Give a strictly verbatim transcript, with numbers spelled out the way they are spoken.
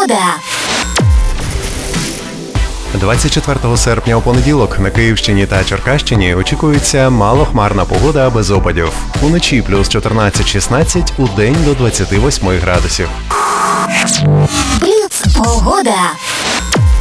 Погода. двадцять четвертого серпня у понеділок на Київщині та Черкащині очікується малохмарна погода без опадів. Уночі плюс чотирнадцять-шістнадцять, удень до двадцяти восьми градусів. Бліц. Погода.